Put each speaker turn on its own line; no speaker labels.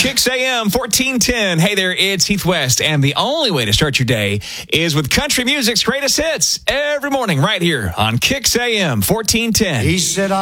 Kicks AM 1410. Hey there, it's Heath West, and the only way to start your day is with country music's greatest hits every morning right here on Kicks AM 1410.
He said,